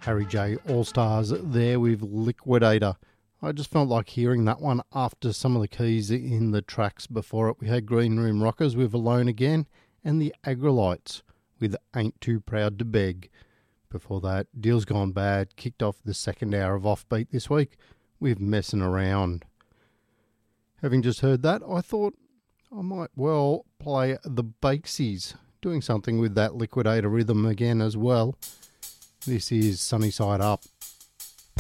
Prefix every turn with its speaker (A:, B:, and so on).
A: Harry J All-Stars there with Liquidator. I just felt like hearing that one after some of the keys in the tracks before it. We had Green Room Rockers with Alone Again and the Agrolites with Ain't Too Proud to Beg. Before that, Deal's Gone Bad kicked off the second hour of Offbeat this week with Messing Around. Having just heard that, I thought I might well play the Bakesies, doing something with that Liquidator rhythm again as well. This is Sunny Side Up.